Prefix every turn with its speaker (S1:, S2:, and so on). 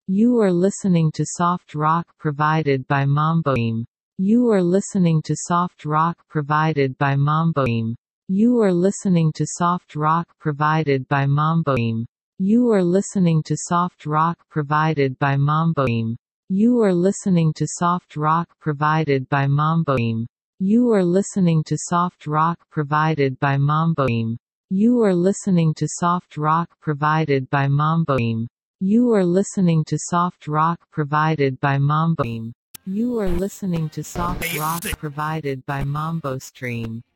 S1: You are listening to soft rock provided by Mamboim. You are listening to soft rock provided by Mamboim. You are listening to soft rock provided by Mamboim. You are listening to soft rock provided by Mamboim. You are listening to soft rock provided by Mamboim. You are listening to soft rock provided by Mamboim. You are listening to soft rock provided by Mamboim. You are listening to soft rock provided by Mamboim. You are listening to soft rock provided by Mambo Stream.